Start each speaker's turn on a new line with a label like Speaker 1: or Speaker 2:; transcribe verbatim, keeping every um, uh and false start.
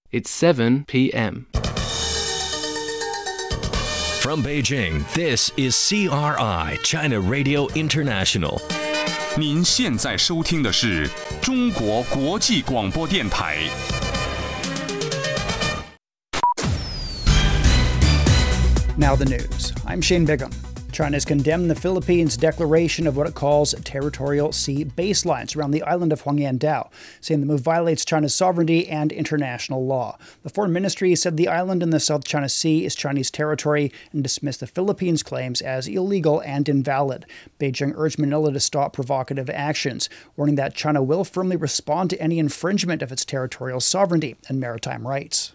Speaker 1: It's seven p.m.
Speaker 2: From Beijing, this is C R I, China Radio International.
Speaker 3: 您现在收听的是中国国际广播电台。
Speaker 4: Now the news. I'm Shane Bigham. China has condemned the Philippines' declaration of what it calls territorial sea baselines around the island of Huangyandao, saying the move violates China's sovereignty and international law. The Foreign Ministry said the island in the South China Sea is Chinese territory and dismissed the Philippines' claims as illegal and invalid. Beijing urged Manila to stop provocative actions, warning that China will firmly respond to any infringement of its territorial sovereignty and maritime rights.